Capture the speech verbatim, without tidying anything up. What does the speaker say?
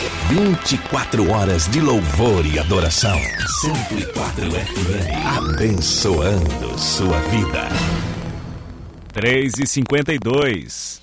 vinte e quatro horas de louvor e adoração. cento e quatro F M, abençoando sua vida. três e cinquenta e dois.